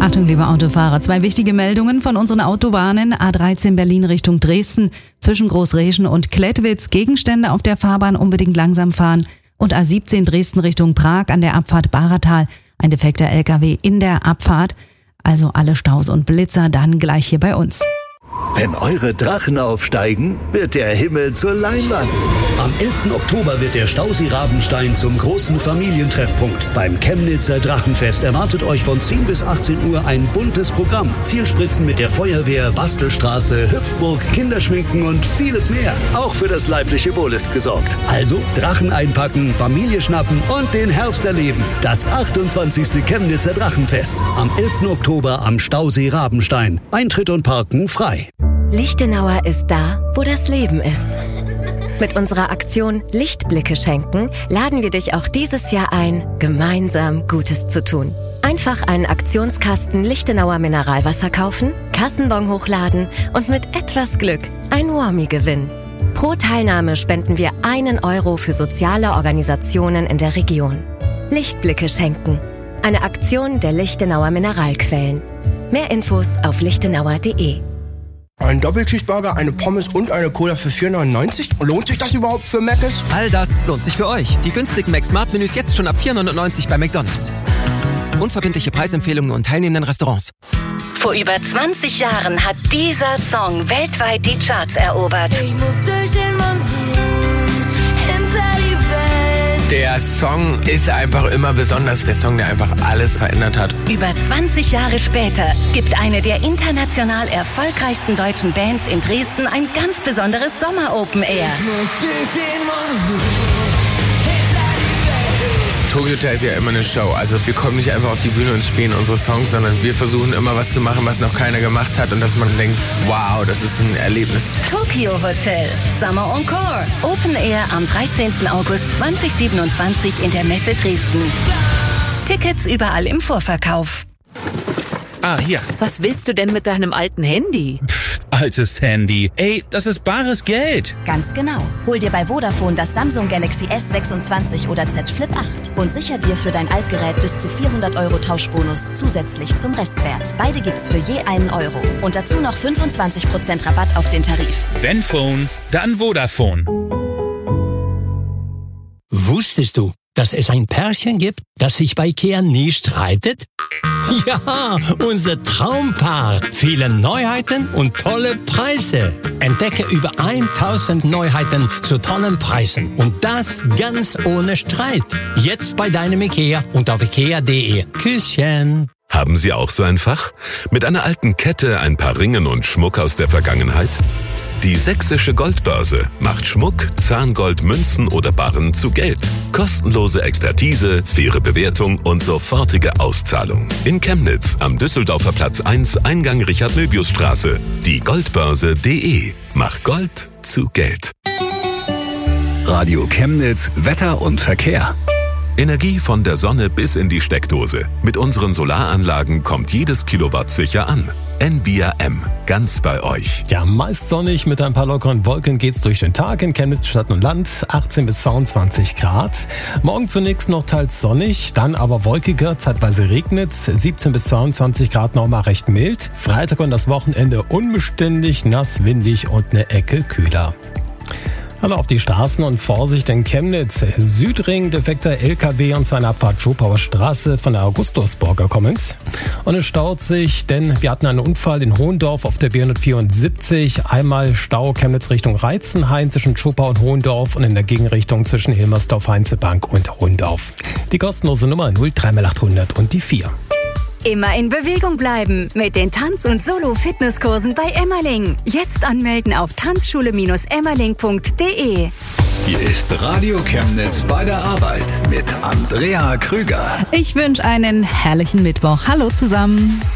Achtung, liebe Autofahrer, 2 wichtige Meldungen von unseren Autobahnen. A13 Berlin Richtung Dresden, zwischen Großreschen und Klettwitz. Gegenstände auf der Fahrbahn, unbedingt langsam fahren. Und A17 Dresden Richtung Prag an der Abfahrt Baratal. Ein defekter LKW in der Abfahrt. Also alle Staus und Blitzer dann gleich hier bei uns. Wenn eure Drachen aufsteigen, wird der Himmel zur Leinwand. Am 11. Oktober wird der Stausee Rabenstein zum großen Familientreffpunkt. Beim Chemnitzer Drachenfest erwartet euch von 10 bis 18 Uhr ein buntes Programm. Zielspritzen mit der Feuerwehr, Bastelstraße, Hüpfburg, Kinderschminken und vieles mehr. Auch für das leibliche Wohl ist gesorgt. Also Drachen einpacken, Familie schnappen und den Herbst erleben. Das 28. Chemnitzer Drachenfest. Am 11. Oktober am Stausee Rabenstein. Eintritt und Parken frei. Lichtenauer ist da, wo das Leben ist. Mit unserer Aktion Lichtblicke schenken laden wir dich auch dieses Jahr ein, gemeinsam Gutes zu tun. Einfach einen Aktionskasten Lichtenauer Mineralwasser kaufen, Kassenbon hochladen und mit etwas Glück ein Warmie gewinnen. Pro Teilnahme spenden wir 1 Euro für soziale Organisationen in der Region. Lichtblicke schenken. Eine Aktion der Lichtenauer Mineralquellen. Mehr Infos auf lichtenauer.de. Ein Doppelcheeseburger, eine Pommes und eine Cola für 4,99? Lohnt sich das überhaupt für Mc's? All das lohnt sich für euch. Die günstigen Mac-Smart-Menüs jetzt schon ab 4,99 bei McDonald's. Unverbindliche Preisempfehlungen und teilnehmenden Restaurants. Vor über 20 Jahren hat dieser Song weltweit die Charts erobert. Ich muss durch den Monsun hinter die Welt. Der Song ist einfach immer besonders. Der Song, der einfach alles verändert hat. Über 20 Jahre später gibt eine der international erfolgreichsten deutschen Bands in Dresden ein ganz besonderes Sommer-Open Air. Tokyo Hotel ist ja immer eine Show. Also wir kommen nicht einfach auf die Bühne und spielen unsere Songs, sondern wir versuchen immer was zu machen, was noch keiner gemacht hat und dass man denkt, wow, das ist ein Erlebnis. Tokyo Hotel Summer Encore. Open Air am 13. August 2027 in der Messe Dresden. Tickets überall im Vorverkauf. Ah, hier. Was willst du denn mit deinem alten Handy? Altes Handy. Ey, das ist bares Geld. Ganz genau. Hol dir bei Vodafone das Samsung Galaxy S26 oder Z Flip 8 und sicher dir für dein Altgerät bis zu 400 € Tauschbonus zusätzlich zum Restwert. Beide gibt's für je 1 Euro. Und dazu noch 25% Rabatt auf den Tarif. Wenn Phone, dann Vodafone. Wusstest du, dass es ein Pärchen gibt, das sich bei Ikea nie streitet? Ja, unser Traumpaar. Viele Neuheiten und tolle Preise. Entdecke über 1000 Neuheiten zu tollen Preisen. Und das ganz ohne Streit. Jetzt bei deinem Ikea und auf ikea.de. Küsschen. Haben Sie auch so ein Fach? Mit einer alten Kette, ein paar Ringen und Schmuck aus der Vergangenheit? Die Sächsische Goldbörse macht Schmuck, Zahngold, Münzen oder Barren zu Geld. Kostenlose Expertise, faire Bewertung und sofortige Auszahlung. In Chemnitz am Düsseldorfer Platz 1, Eingang Richard-Möbius-Straße. Die Goldbörse.de. Mach Gold zu Geld. Radio Chemnitz, Wetter und Verkehr. Energie von der Sonne bis in die Steckdose. Mit unseren Solaranlagen kommt jedes Kilowatt sicher an. NVRM, ganz bei euch. Ja, meist sonnig mit ein paar lockeren Wolken geht's durch den Tag in Chemnitz, Stadt und Land, 18 bis 22 Grad. Morgen zunächst noch teils sonnig, dann aber wolkiger, zeitweise regnet, 17 bis 22 Grad nochmal recht mild. Freitag und das Wochenende unbeständig, nass, windig und eine Ecke kühler. Hallo auf die Straßen und Vorsicht in Chemnitz. Südring, defekter LKW und seine Abfahrt Schopauer Straße von der Augustusburger kommend. Und es staut sich, denn wir hatten einen Unfall in Hohendorf auf der B174. Einmal Stau Chemnitz Richtung Reitzenhain zwischen Schopau und Hohendorf und in der Gegenrichtung zwischen Hilmersdorf, Heinzebank und Hohendorf. Die kostenlose Nummer 03800 und die 4. Immer in Bewegung bleiben mit den Tanz- und Solo-Fitnesskursen bei Emmerling. Jetzt anmelden auf tanzschule-emmerling.de. Hier ist Radio Chemnitz bei der Arbeit mit Andrea Krüger. Ich wünsche einen herrlichen Mittwoch. Hallo zusammen.